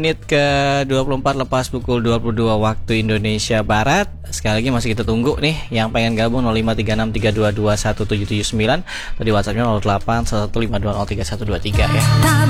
Menit ke 24 lepas pukul 22 waktu Indonesia Barat. Sekali lagi masih kita tunggu nih yang pengen gabung 053632217779 atau di WhatsAppnya 081152032123 ya.